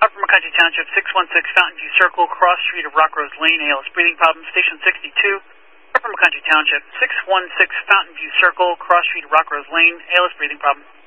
Upper McCounty Township, 616 Fountain View Circle, cross street of Rock Rose Lane, ALS breathing problem, station 62. Upper McCounty Township, 616 Fountain View Circle, cross street of Rock Rose Lane, ALS breathing problem.